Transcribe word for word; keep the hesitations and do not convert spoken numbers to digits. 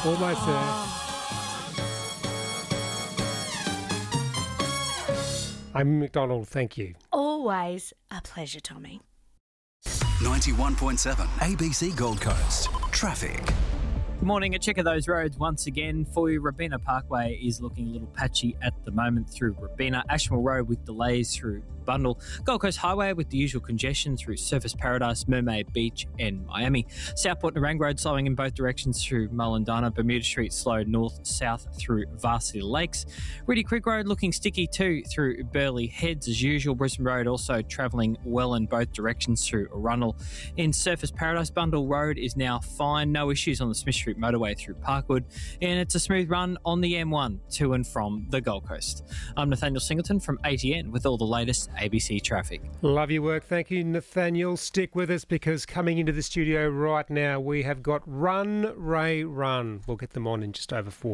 Almost there. I'm McDonald, thank you. Always a pleasure, Tommy. ninety-one point seven A B C Gold Coast. Traffic. Good morning. A check of those roads once again for you. Robina Parkway is looking a little patchy at the moment through Robina. Ashmore Road with delays through Bundle. Gold Coast Highway with the usual congestion through Surfers Paradise, Mermaid Beach and Miami. Southport Narang Road slowing in both directions through Mullendana. Bermuda Street slow north-south through Varsity Lakes. Reedy Creek Road looking sticky too through Burleigh Heads as usual. Brisbane Road also travelling well in both directions through Arundel. In Surfers Paradise, Bundle Road is now fine. No issues on the Smith Street motorway through Parkwood. And it's a smooth run on the M one to and from the Gold Coast. I'm Nathaniel Singleton from A T N with all the latest A B C traffic. Love your work. Thank you, Nathaniel. Stick with us because coming into the studio right now, we have got Run, Ray, Run. We'll get them on in just over four